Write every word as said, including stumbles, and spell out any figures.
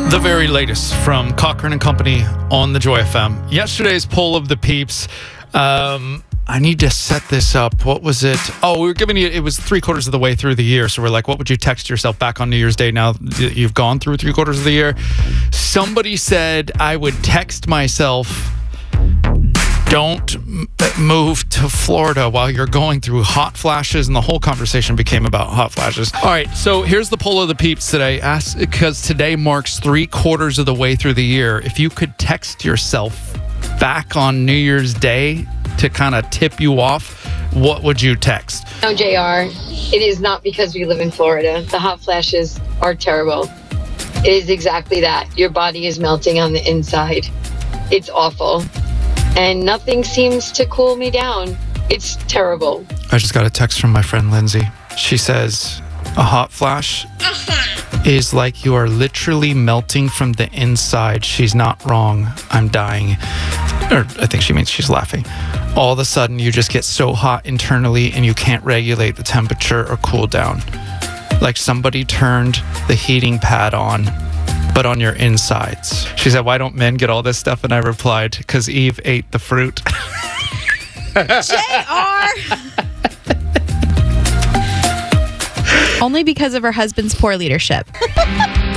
The very latest from Cochran and Company on the Joy F M. Yesterday's poll of the peeps. Um, I need to set this up. What was it? Oh, we were giving you, it was three quarters of the way through the year. So we're like, what would you text yourself back on New Year's Day now that you've gone through three quarters of the year? Somebody said I would text myself, don't m- move to Florida while you're going through hot flashes, and the whole conversation became about hot flashes. All right, so here's the poll of the peeps today. Ask, because today marks three quarters of the way through the year. If you could text yourself back on New Year's Day to kind of tip you off, what would you text? No, J R, it is not because we live in Florida. The hot flashes are terrible. It is exactly that. Your body is melting on the inside. It's awful. And nothing seems to cool me down. It's terrible. I just got a text from my friend Lindsay. She says, a hot flash is like you are literally melting from the inside. She's not wrong. I'm dying. Or I think she means she's laughing. All of a sudden, you just get so hot internally and you can't regulate the temperature or cool down. Like somebody turned the heating pad on, but on your insides. She said, why don't men get all this stuff? And I replied, because Eve ate the fruit. J R Only because of her husband's poor leadership.